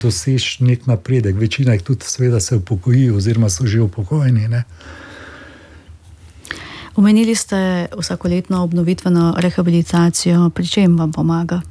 dosež nek napredek. Večina jih tudi seveda se upokoji oziroma so že upokojeni, ne. Omenili ste vsakoletno obnovitveno rehabilitacijo. Pri čem vam pomaga?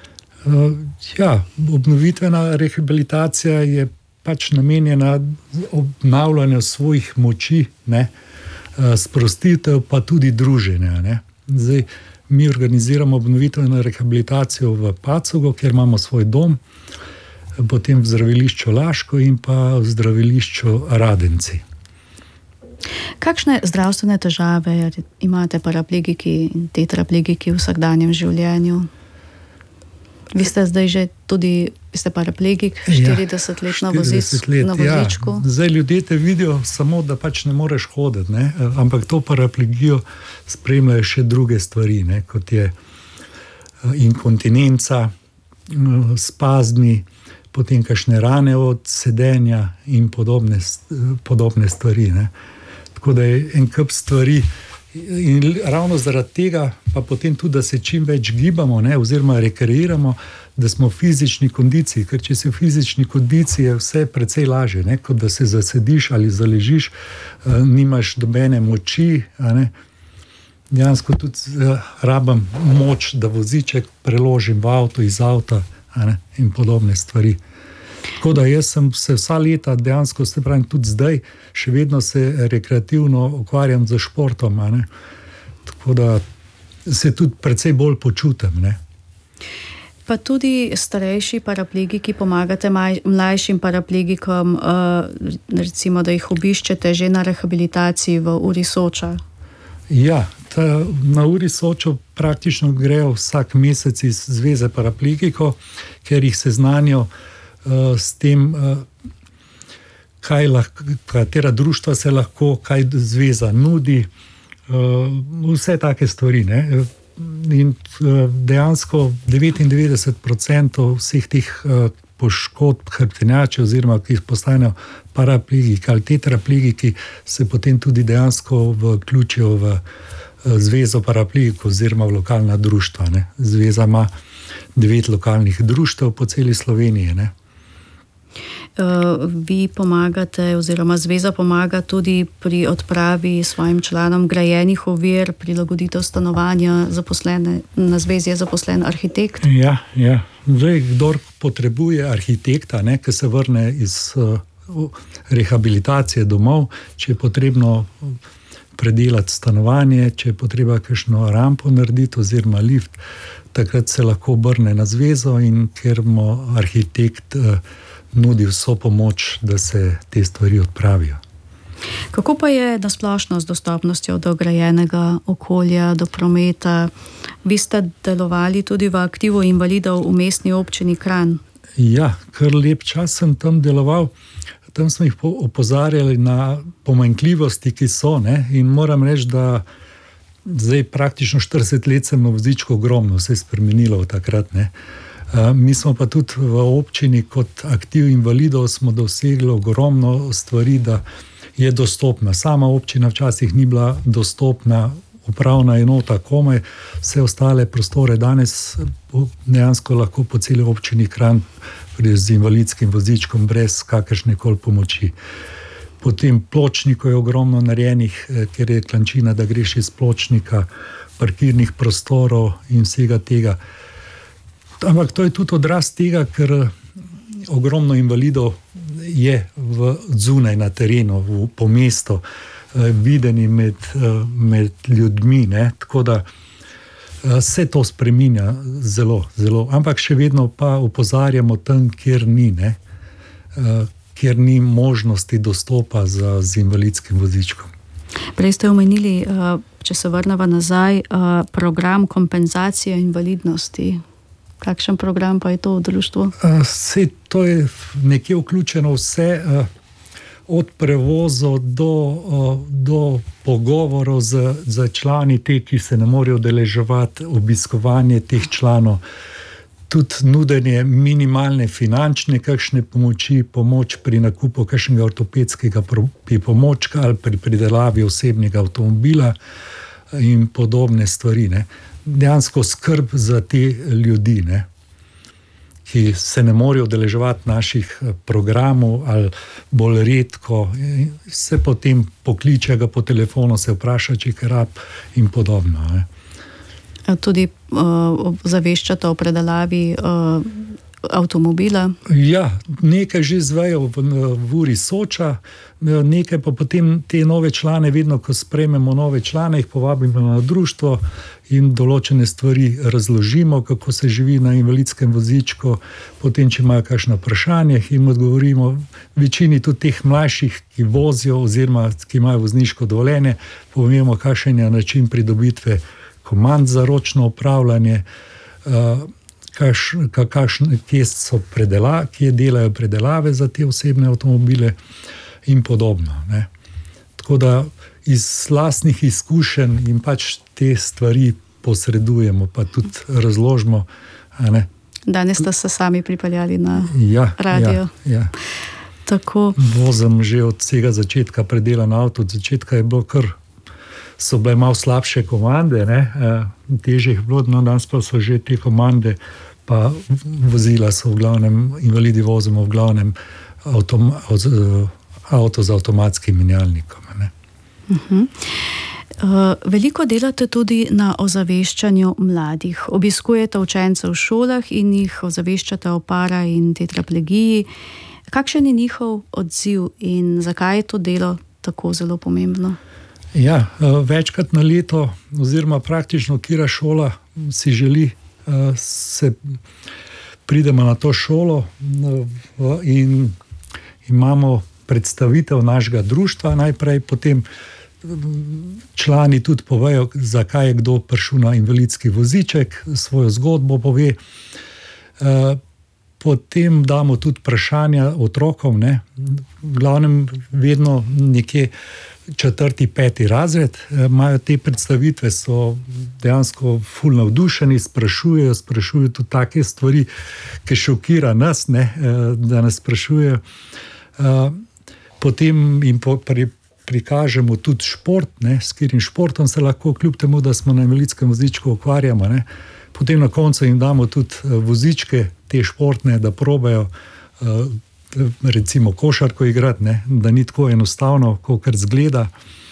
Obnovitvena rehabilitacija je pač namenjena obnavljanju svojih moči, ne, sprostitev pa tudi druženja, ne. Zdaj, mi organiziramo obnovitveno rehabilitacijo v Pacogu, kjer imamo svoj dom, potem v zdravilišču Laško in pa v zdravilišču Radenci. Kakšne zdravstvene težave imate paraplegiki in tetraplegiki v vsakdanjem življenju? Vi ste zdaj že tudi, ste paraplegik, 40 let na vozičku. Zdaj ljudje te vidijo samo, da pač ne moreš hoditi, ne? Ampak to paraplegijo spremljajo še druge stvari, ne? Kot je inkontinenca, spazmi, potem kakšne rane od sedenja in podobne stvari, ne? Tako da je en kup stvari. In ravno zaradi tega, pa potem tudi, da se čim več gibamo, ne, oziroma rekreiramo, da smo v fizični kondiciji, ker če si v fizični kondiciji, je vse precej lažje, ne, kot da se zasediš ali zaležiš, nimaš nobene moči, a ne. Dejansko tudi rabim moč, da voziček preložim v avto, iz avta, a ne, in podobne stvari. Tako da jaz sem se vsa leta dejansko, se pravim, tudi zdaj, še vedno se rekreativno ukvarjam z športom, a ne. Tako da se tudi precej bolj počutim, ne. Pa tudi starejši paraplegiki pomagate mlajšim paraplegikom, recimo, da jih obiščete že na rehabilitaciji v Uri Soča? Ja, na Uri Sočo praktično grejo vsak mesec iz Zveze paraplegikov, ker jih seznanijo s tem, katera društva se lahko, kaj zveza nudi, vse take stvari, ne. In dejansko 99% vseh teh poškodb hrbtenjače oziroma, ki jih postanejo paraplegiki ali tetraplegiki, se potem tudi dejansko vključijo v Zvezo paraplegikov oziroma v lokalna društva, ne. Zveza ima 9 lokalnih društev po celi Sloveniji, ne. Vi pomagate oziroma Zveza pomaga tudi pri odpravi svojim članom grajenih ovir, prilagoditev stanovanja, na Zvezi je zaposlen arhitekt? Ja. Zdaj, kdor potrebuje arhitekta, ne, ki se vrne iz rehabilitacije domov, če je potrebno predelati stanovanje, če je potreba kakšno rampo narediti oziroma lift, takrat se lahko obrne na Zvezo in ker mu arhitekt nudi vso pomoč, da se te stvari odpravijo. Kako pa je na splošno z dostopnostjo do grajenega okolja, do prometa? Vi ste delovali tudi v aktivu invalidov v mestni občini Kranj. Ja, kar lep čas sem tam deloval. Tam smo jih opozarjali na pomanjkljivosti, ki so, ne? In moram reči, da zdaj praktično 40 let sem na vozičku, ogromno se je spremenilo od takrat, ne. Mi smo pa tudi v občini kot aktiv invalidov smo dosegli ogromno stvari, da je dostopna. Sama občina včasih ni bila dostopna, upravna enota komaj, vse ostale prostore danes dejansko lahko po celi občini Kranj z invalidskim vozičkom brez kakršnekoli pomoči. Potem pločnikov je ogromno narejenih, ker je klančina, da greš iz pločnika, parkirnih prostorov in vsega tega. Ampak to je tudi odraz tega, ker ogromno invalidov je zunaj na terenu, po mestu, videni med ljudmi, ne. Tako da se to spreminja zelo. Ampak še vedno pa opozarjamo tam, kjer ni, ne. Kjer ni možnosti dostopa z invalidskim vozičkom. Prej ste omenili, če se vrnemo nazaj, program kompenzacije invalidnosti. Kakšen program pa je to v društvu? To je nekje vključeno vse, od prevozov do pogovorov z člani te, ki se ne morejo udeleževati, obiskovanje teh članov, tudi nudenje minimalne finančne kakšne pomoči, pomoč pri nakupu kakšnega ortopedskega pripomočka ali pri pridelavi osebnega avtomobila in podobne stvari, ne. Dejansko skrb za te ljudi, ne, ki se ne morejo udeleževati naših programov ali bolj redko, se potem pokliče ga po telefonu, se vpraša, če je rab in podobno. Ne. Tudi zaveščate o predelavi avtomobila? Ja, nekaj že zvejo v Uri Soča, nekaj pa potem te nove člane, vedno ko sprejmemo nove člane, jih povabimo na društvo in določene stvari razložimo, kako se živi na invalidskem vozičku, potem, če imajo kakšno vprašanje, jim odgovorimo. Večini tudi teh mlajših, ki vozijo oziroma ki imajo vozniško dovoljenje, povemo, kakšen je način pridobitve komand za ročno upravljanje, kje delajo predelave za te osebne avtomobile in podobno. Ne. Tako da iz lastnih izkušenj in pač te stvari posredujemo, pa tudi razložimo. Ne. Danes ste se sami pripeljali na radio. Ja. Tako. Vozim že od vsega začetka predelan avto, od začetka je bilo so bile malo slabše komande, težje je bilo, danes pa so že te komande, pa vozila so v glavnem, invalidi vozimo v glavnem avto z avtomatskim menjalnikom. Ne. Veliko delate tudi na ozaveščanju mladih. Obiskujete učence v šolah in jih ozaveščate o para- in tetraplegiji. Kakšen je njihov odziv in zakaj je to delo tako zelo pomembno? Ja, večkrat na leto, oziroma praktično katera šola si želi, se pridemo na to šolo in imamo predstavitev našega društva najprej, potem člani tudi povejo, zakaj je kdo prišel na invalidski voziček, svojo zgodbo pove. Potem damo tudi vprašanja otrokom, ne. V glavnem vedno nekje 4., 5. razred imajo te predstavitve, so dejansko ful navdušeni, sprašujejo tudi take stvari, ki šokira nas, ne, da nas sprašujejo. Potem jim prikažemo tudi šport, ne, s katerim športom se lahko, kljub temu, da smo na invalidskem vozičku, ukvarjamo. Ne. Potem na koncu jim damo tudi vozičke, te športne, da probajo recimo košarko igrati, ne, da ni tako enostavno, kakor zgleda.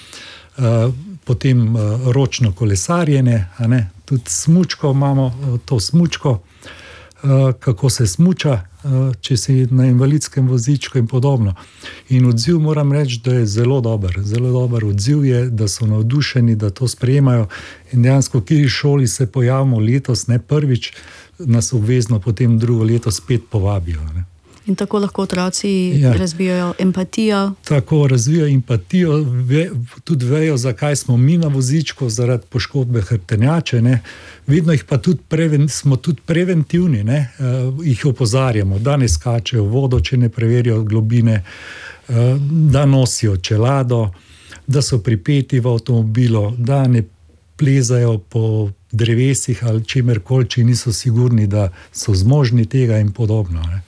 Potem ročno kolesarjenje, ne, tudi smučko imamo, to smučko, kako se smuča, če si na invalidskem vozičku in podobno. In odziv moram reči, da je zelo dober odziv je, da so navdušeni, da to sprejemajo in dejansko v kateri šoli se pojavimo letos, ne prvič, nas obvezno potem drugo leto spet povabijo. Ne. In tako lahko otroci razvijajo empatijo. Tako razvijajo empatijo, tudi vejo, zakaj smo mi na vozičku, zaradi poškodbe hrbtenjače. Ne. Vedno jih pa tudi smo tudi preventivni, ne. Jih opozarjamo, da ne skačejo v vodo, če ne preverijo globine, da nosijo čelado, da so pripeti v avtomobilu, da ne plezajo po drevesih ali čemerkoli, če niso sigurni, da so zmožni tega in podobno. Ne.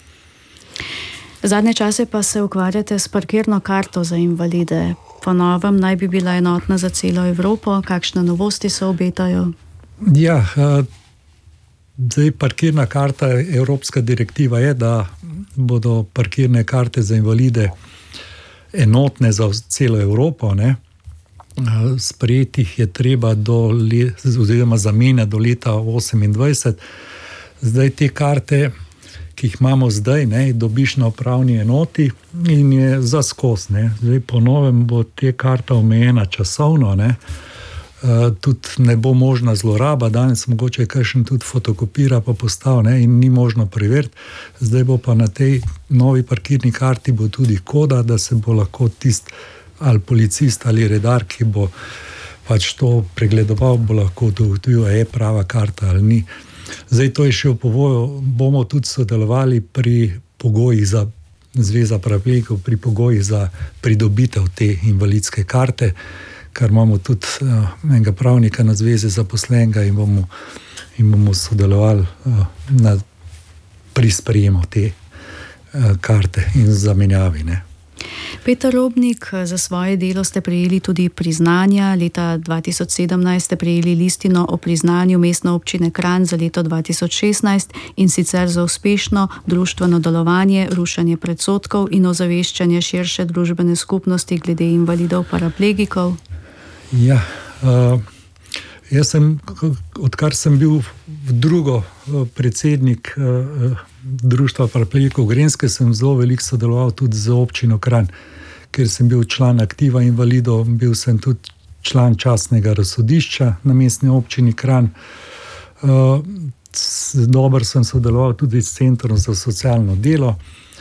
Zadnje čase pa se ukvarjate s parkirno karto za invalide. Po novem naj bi bila enotna za celo Evropo. Kakšne novosti se obetajo? Ja, zdaj parkirna karta, evropska direktiva je, da bodo parkirne karte za invalide enotne za celo Evropo. Ne. Sprejetih je treba oziroma zamenjati do leta 2028. Zdaj te karte, ki jih imamo zdaj, ne, dobiš na upravni enoti in je za skozi. Zdaj po novem bo te karta omejena časovno, ne. Tudi ne bo možna zloraba, danes mogoče kakšen tudi fotokopira pa postav, ne, in ni možno preveriti. Zdaj bo pa na tej novi parkirni karti bo tudi koda, da se bo lahko tisti ali policist ali redar, ki bo pač to pregledoval, bo lahko ugotovil, je prava karta ali ni. Zdaj to je še v povoju, bomo tudi sodelovali pri pogojih za Zveza paraplegikov, pri pogojih za pridobitev te invalidske karte, ker imamo tudi enega pravnika na zvezi zaposlenega in bomo sodelovali pri sprejemu te karte in zamenjavi. Ne. Peter Robnik, za svoje delo ste prejeli tudi priznanja. Leta 2017 ste prejeli listino o priznanju Mestne občine Kranj za leto 2016 in sicer za uspešno društveno delovanje, rušenje predsodkov in ozaveščanje širše družbene skupnosti glede invalidov paraplegikov. Ja, jaz sem, odkar sem bil drugo predsednik Društva paraplegikov Gorenjske, sem zelo veliko sodeloval tudi z občino Kranj, ker sem bil član aktiva invalidov, bil sem tudi član častnega razsodišča na Mestni občini Kranj. Dobro sem sodeloval tudi s Centrom za socialno delo.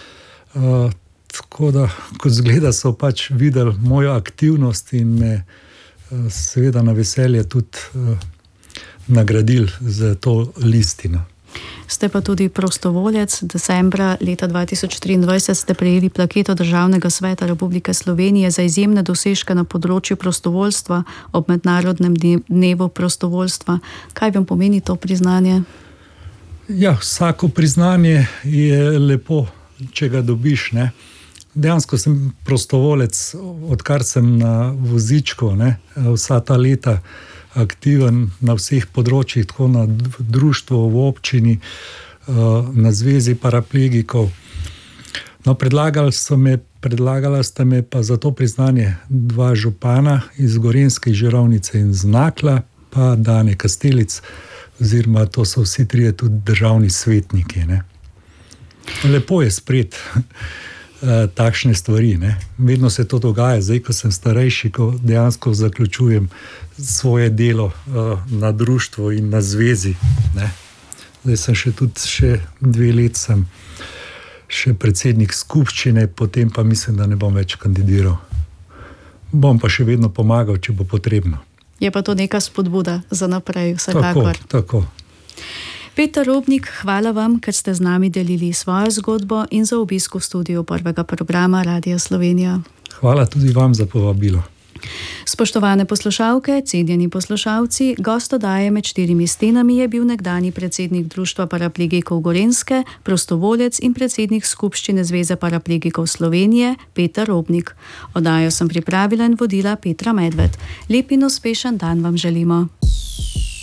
Tako da, kot zgleda, so pač videli mojo aktivnost in me seveda na veselje tudi nagradili za to listino. Ste pa tudi prostovoljec. Decembra leta 2023 ste prejeli plaketo Državnega sveta Republike Slovenije za izjemne dosežke na področju prostovoljstva ob Mednarodnem dnevu prostovoljstva. Kaj vam pomeni to priznanje? Ja, vsako priznanje je lepo, če ga dobiš, ne. Dejansko sem prostovoljec, odkar sem na vozičku, ne, vsa ta leta aktiven na vseh področjih, tako na društvu, v občini, na Zvezi paraplegikov. No, predlagala sta me pa za to priznanje dva župana iz Gorenjske, iz Žirovnice in z Nakla, pa Dane Kastelic, oziroma to so vsi trije tudi državni svetniki, ne. Lepo je sprejeti takšne stvari, ne. Vedno se to dogaja, zdaj, ko sem starejši, ko dejansko zaključujem svoje delo na društvu in na zvezi, ne. Zdaj sem še 2 let sem še predsednik skupščine, potem pa mislim, da ne bom več kandidiral. Bom pa še vedno pomagal, če bo potrebno. Je pa to neka spodbuda za naprej, vsekakor. Tako. Peter Robnik, hvala vam, ker ste z nami delili svojo zgodbo in za obisk v studiu prvega programa Radia Slovenija. Hvala tudi vam za povabilo. Spoštovane poslušalke, cenjeni poslušalci, gost oddaje Med štirimi stenami je bil nekdanji predsednik Društva paraplegikov Gorenjske, prostovoljec in predsednik skupščine Zveze paraplegikov Slovenije, Peter Robnik. Oddajo sem pripravila in vodila Petra Medved. Lep in uspešen dan vam želimo.